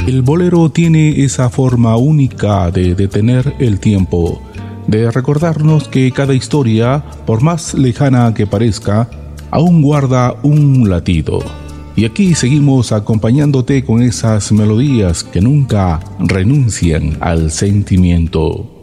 El bolero tiene esa forma única de detener el tiempo, de recordarnos que cada historia, por más lejana que parezca, aún guarda un latido. Y aquí seguimos acompañándote con esas melodías que nunca renuncian al sentimiento.